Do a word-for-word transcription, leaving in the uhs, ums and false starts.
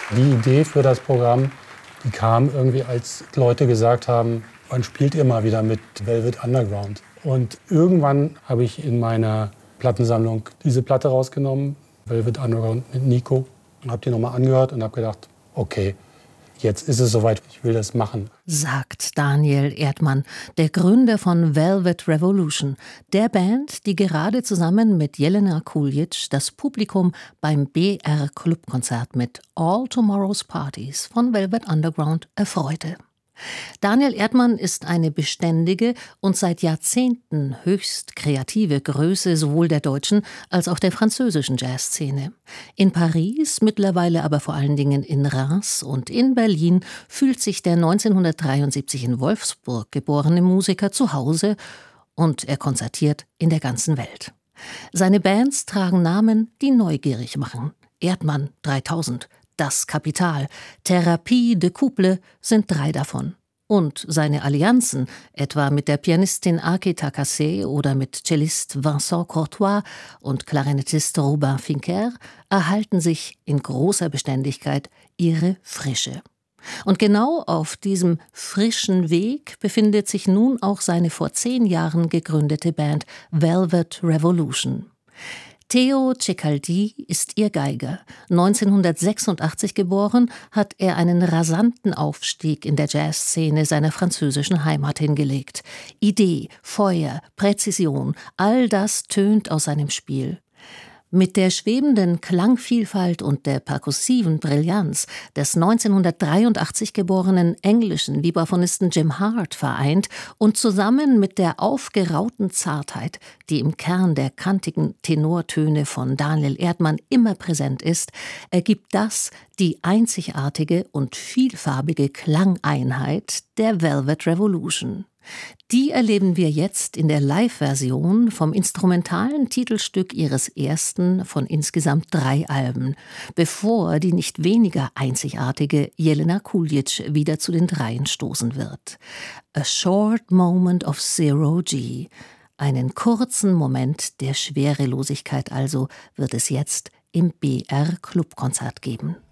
Die Idee für das Programm, die kam irgendwie, als Leute gesagt haben, wann spielt ihr mal wieder mit Velvet Underground? Und irgendwann habe ich in meiner Plattensammlung diese Platte rausgenommen, Velvet Underground mit Nico, und habe die nochmal angehört und habe gedacht, okay, jetzt ist es soweit, ich will das machen. Sagt Daniel Erdmann, der Gründer von Velvet Revolution, der Band, die gerade zusammen mit Jelena Kuljic das Publikum beim B R-Clubkonzert mit All Tomorrow's Parties von Velvet Underground erfreute. Daniel Erdmann ist eine beständige und seit Jahrzehnten höchst kreative Größe sowohl der deutschen als auch der französischen Jazzszene. In Paris, mittlerweile aber vor allen Dingen in Reims und in Berlin fühlt sich der neunzehnhundertdreiundsiebzig in Wolfsburg geborene Musiker zu Hause und er konzertiert in der ganzen Welt. Seine Bands tragen Namen, die neugierig machen. Erdmann dreitausend, Das Kapital, Thérapie de Couple sind drei davon. Und seine Allianzen, etwa mit der Pianistin Aki Takase oder mit Cellist Vincent Courtois und Klarinettist Robin Fincker, erhalten sich in großer Beständigkeit ihre Frische. Und genau auf diesem frischen Weg befindet sich nun auch seine vor zehn Jahren gegründete Band Velvet Revolution. Theo Ceccaldi ist ihr Geiger. neunzehnhundertsechsundachtzig geboren, hat er einen rasanten Aufstieg in der Jazzszene seiner französischen Heimat hingelegt. Idee, Feuer, Präzision, all das tönt aus seinem Spiel. Mit der schwebenden Klangvielfalt und der perkussiven Brillanz des neunzehnhundertdreiundachtzig geborenen englischen Vibraphonisten Jim Hart vereint und zusammen mit der aufgerauten Zartheit, die im Kern der kantigen Tenortöne von Daniel Erdmann immer präsent ist, ergibt das die einzigartige und vielfarbige Klangeinheit der Velvet Revolution. Die erleben wir jetzt in der Live-Version vom instrumentalen Titelstück ihres ersten von insgesamt drei Alben, bevor die nicht weniger einzigartige Jelena Kuljic wieder zu den Dreien stoßen wird. A Short Moment of Zero G. Einen kurzen Moment der Schwerelosigkeit also wird es jetzt im B R-Clubkonzert geben.